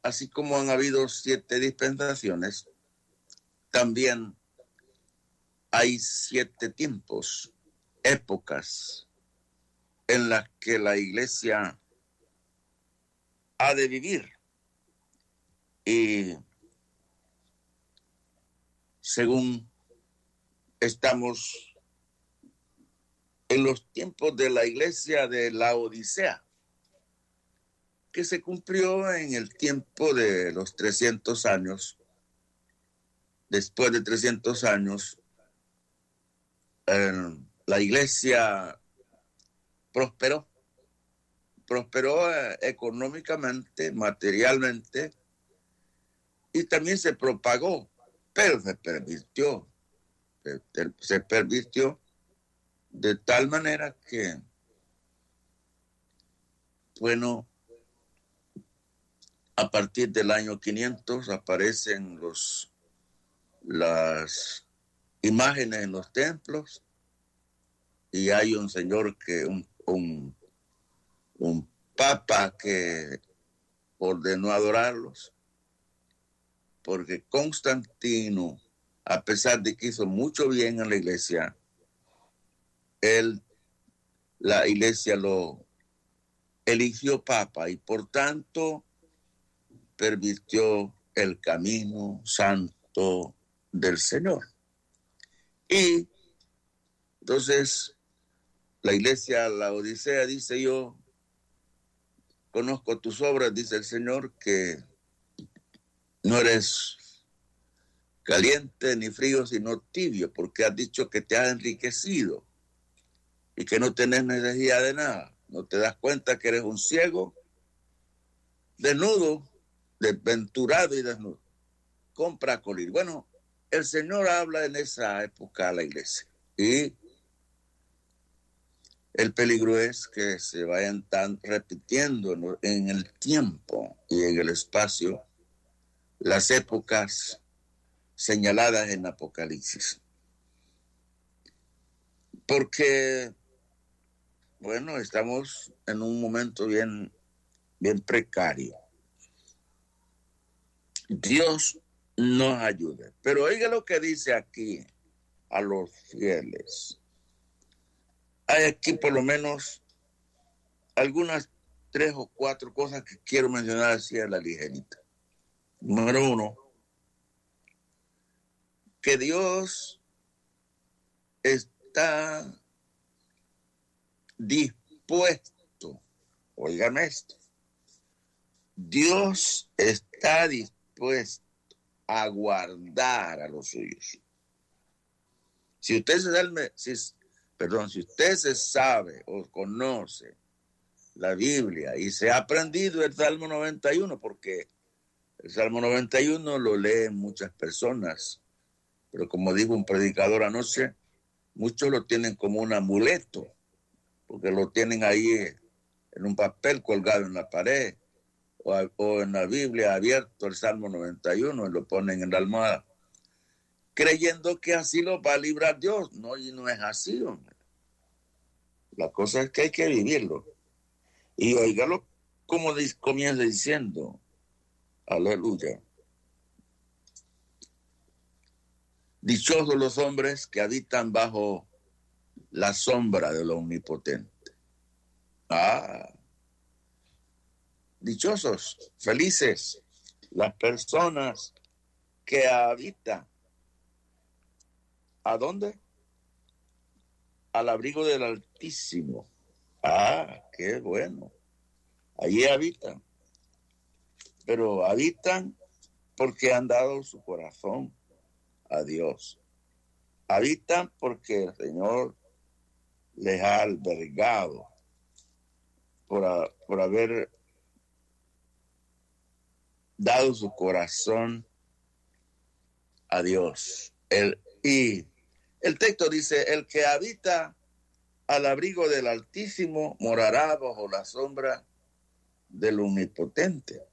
así como han habido 7 dispensaciones, también hay 7 tiempos, épocas en las que la iglesia ha de vivir. Y según estamos en los tiempos de la iglesia de la Odisea, que se cumplió en el tiempo de los 300 años. Después de 300 años, la iglesia prosperó económicamente, materialmente, y también se propagó, pero se pervirtió de tal manera que, bueno, a partir del año 500 aparecen las imágenes en los templos y hay un señor un papa que ordenó adorarlos, porque Constantino, a pesar de que hizo mucho bien en la iglesia, la iglesia lo eligió papa y por tanto pervirtió el camino santo del Señor. Y entonces la iglesia, la Odisea, dice: yo conozco tus obras, dice el Señor, que no eres caliente ni frío, sino tibio, porque has dicho que te has enriquecido y que no tenés necesidad de nada. No te das cuenta que eres un ciego, desnudo, desventurado y desnudo. Compra colir. Bueno, el Señor habla en esa época a la iglesia. Y el peligro es que se vayan repitiendo en el tiempo y en el espacio las épocas señaladas en Apocalipsis. Porque, bueno, estamos en un momento bien precario. Dios nos ayude. Pero oiga lo que dice aquí a los fieles. Hay aquí por lo menos algunas 3 o 4 cosas que quiero mencionar así a la ligerita. Número 1, que Dios está dispuesto, óigame esto, Dios está dispuesto a guardar a los suyos. Si usted se sabe o conoce la Biblia y se ha aprendido el Salmo 91, porque el Salmo 91 lo leen muchas personas, pero como dijo un predicador anoche, muchos lo tienen como un amuleto, porque lo tienen ahí en un papel colgado en la pared, o en la Biblia abierto el Salmo 91 y lo ponen en la almohada, creyendo que así lo va a librar Dios. No, y no es así, hombre. La cosa es que hay que vivirlo. Y oígalo como comienza diciendo, aleluya. Dichosos los hombres que habitan bajo la sombra de lo omnipotente. Dichosos, felices, las personas que habitan. ¿A dónde? Al abrigo del Altísimo. Qué bueno. Allí habitan. Pero habitan porque han dado su corazón a Dios. Habitan porque el Señor les ha albergado por haber dado su corazón a Dios. Y el texto dice: el que habita al abrigo del Altísimo morará bajo la sombra del Omnipotente.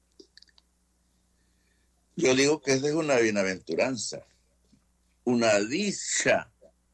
Yo digo que esa es una bienaventuranza, una dicha,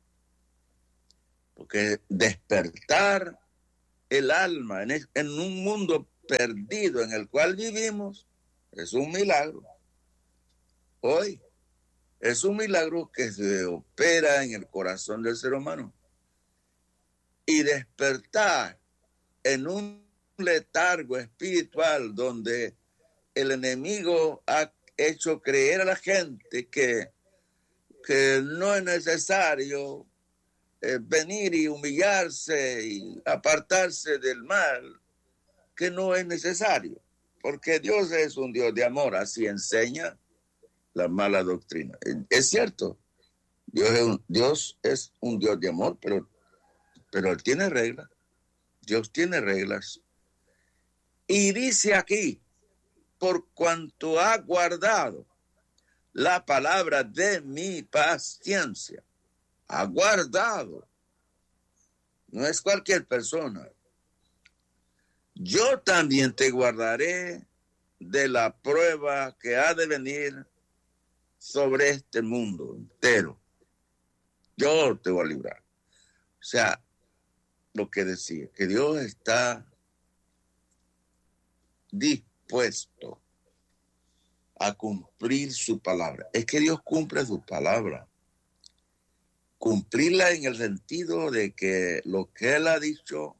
porque despertar el alma en un mundo perdido en el cual vivimos Es un milagro. Hoy es un milagro que se opera en el corazón del ser humano. Y despertar en un letargo espiritual donde el enemigo ha hecho creer a la gente que no es necesario venir y humillarse y apartarse del mal, que no es necesario, porque Dios es un Dios de amor, así enseña la mala doctrina. Es cierto, Dios es un Dios de amor, pero Él tiene reglas, Dios tiene reglas. Y dice aquí, por cuanto ha guardado la palabra de mi paciencia, ha guardado, no es cualquier persona. Yo también te guardaré de la prueba que ha de venir sobre este mundo entero. Yo te voy a librar. O sea, lo que decía, que Dios está dispuesto a cumplir su palabra. Es que Dios cumple su palabra. Cumplirla en el sentido de que lo que Él ha dicho,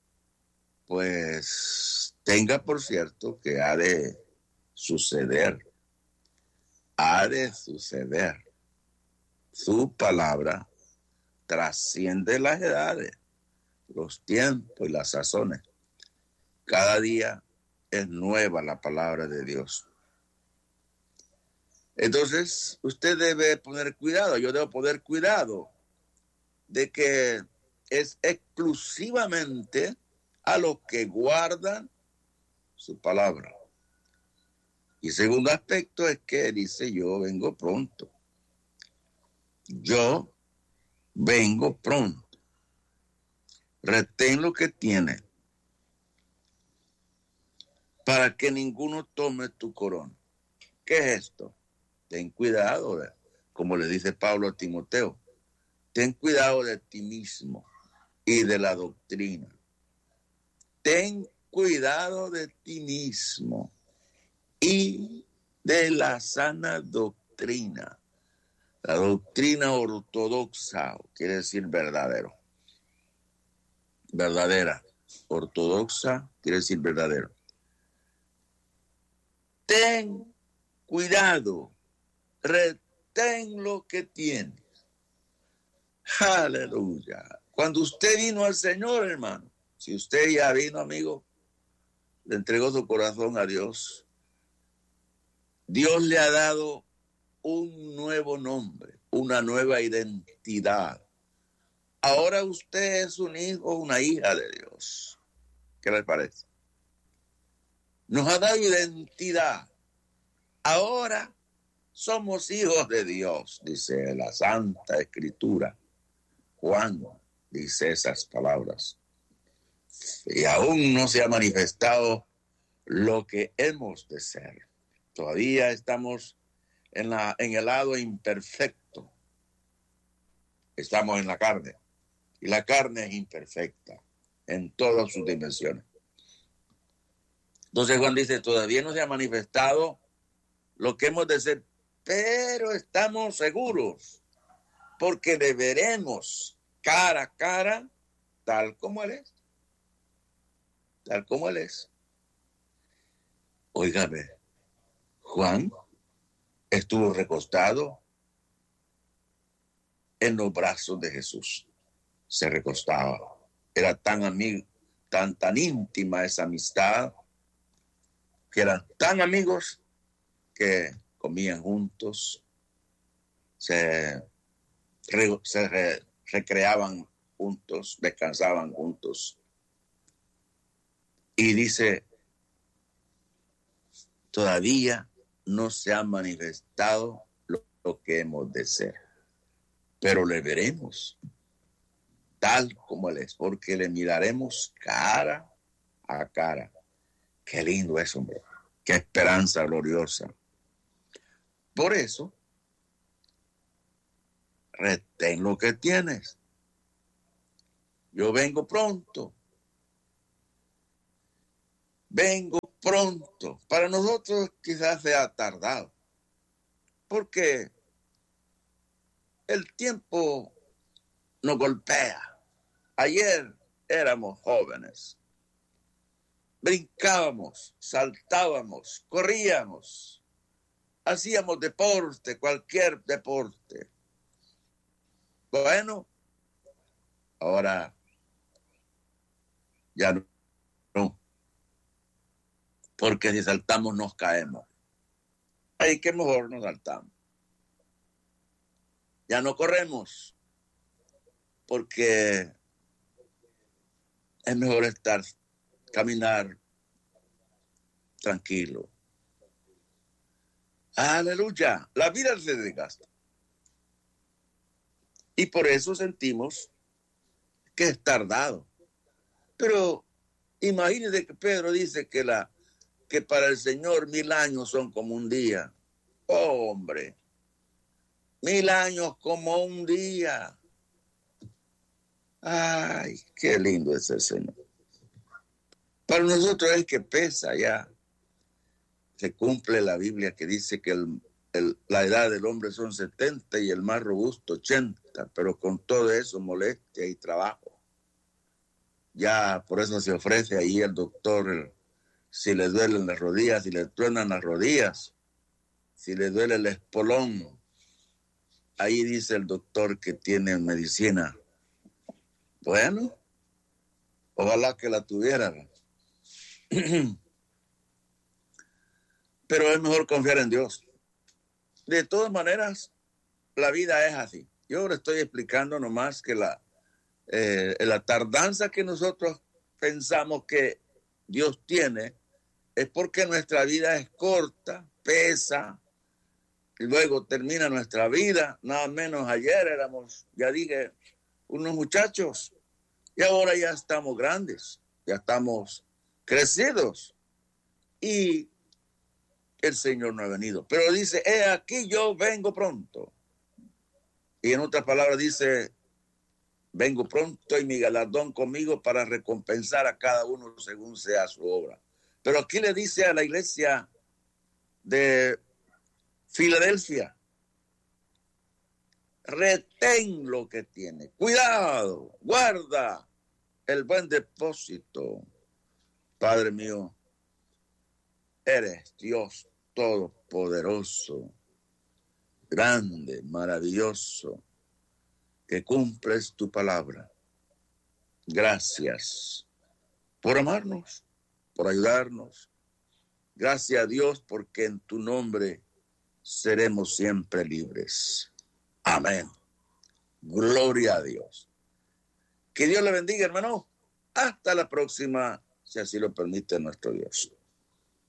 pues tenga por cierto que ha de suceder. Ha de suceder. Su palabra trasciende las edades, los tiempos y las sazones. Cada día es nueva la palabra de Dios. Entonces, usted debe poner cuidado, yo debo poner cuidado de que es exclusivamente a los que guardan su palabra. Y segundo aspecto es que dice, yo vengo pronto. Yo vengo pronto. Retén lo que tienes para que ninguno tome tu corona. ¿Qué es esto? Ten cuidado, como le dice Pablo a Timoteo, ten cuidado de ti mismo y de la doctrina. Ten cuidado de ti mismo y de la sana doctrina. La doctrina ortodoxa quiere decir verdadero. Verdadera. Ortodoxa quiere decir verdadero. Ten cuidado. Retén lo que tienes. Aleluya. Cuando usted vino al Señor, hermano, si usted ya vino, amigo, le entregó su corazón a Dios, Dios le ha dado un nuevo nombre, una nueva identidad. Ahora usted es un hijo, una hija de Dios. ¿Qué le parece? Nos ha dado identidad. Ahora somos hijos de Dios, dice la Santa Escritura. Juan dice esas palabras. Y aún no se ha manifestado lo que hemos de ser. Todavía estamos en el lado imperfecto. Estamos en la carne. Y la carne es imperfecta en todas sus dimensiones. Entonces Juan dice, todavía no se ha manifestado lo que hemos de ser, pero estamos seguros, porque le veremos cara a cara, tal como Él es. Tal como Él es. Óigame, Juan estuvo recostado en los brazos de Jesús. Se recostaba. Era tan amigo, tan íntima esa amistad, que eran tan amigos que comían juntos, se recreaban juntos, descansaban juntos. Y dice, todavía no se ha manifestado lo que hemos de ser, pero le veremos tal como Él es, porque le miraremos cara a cara. Qué lindo es, hombre. Qué esperanza gloriosa. Por eso, retén lo que tienes. Yo vengo pronto. Vengo pronto. Para nosotros quizás sea tardado, porque el tiempo nos golpea. Ayer éramos jóvenes, brincábamos, saltábamos, corríamos, hacíamos deporte, cualquier deporte. Bueno, ahora ya no, porque si saltamos nos caemos. Ahí que mejor nos saltamos. Ya no corremos, porque es mejor caminar tranquilo. Aleluya, la vida se desgasta. Y por eso sentimos que es tardado. Pero imagínense que Pedro dice que para el Señor 1000 años son como un día. Oh, hombre, 1000 años como un día. Ay, qué lindo es el Señor. Para nosotros es que pesa ya. Se cumple la Biblia que dice que la edad del hombre son 70 y el más robusto 80, pero con todo eso molestia y trabajo. Ya por eso se ofrece ahí el doctor, si le duelen las rodillas, si le truenan las rodillas, si le duele el espolón. Ahí dice el doctor que tiene medicina. Bueno, ojalá que la tuvieran. Pero es mejor confiar en Dios. De todas maneras, la vida es así. Yo le estoy explicando nomás que la tardanza que nosotros pensamos que Dios tiene es porque nuestra vida es corta, pesa, y luego termina nuestra vida. Nada menos ayer éramos, ya dije, unos muchachos, y ahora ya estamos grandes, ya estamos crecidos, y el Señor no ha venido. Pero dice, he aquí yo vengo pronto. Y en otras palabras dice, vengo pronto y mi galardón conmigo para recompensar a cada uno según sea su obra. Pero aquí le dice a la iglesia de Filadelfia, retén lo que tiene, cuidado, guarda el buen depósito. Padre mío, eres Dios todopoderoso, grande, maravilloso, que cumples tu palabra. Gracias por amarnos, por ayudarnos. Gracias a Dios porque en tu nombre seremos siempre libres. Amén. Gloria a Dios. Que Dios le bendiga, hermano. Hasta la próxima, si así lo permite nuestro Dios.